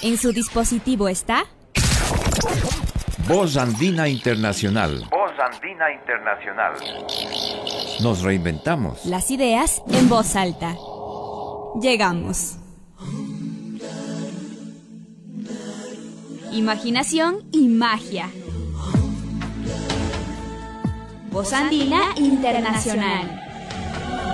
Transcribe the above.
En su dispositivo está Voz Andina Internacional. Voz Andina Internacional. Nos reinventamos. las ideas en voz alta. Llegamos. Imaginación y magia. Voz Andina Internacional.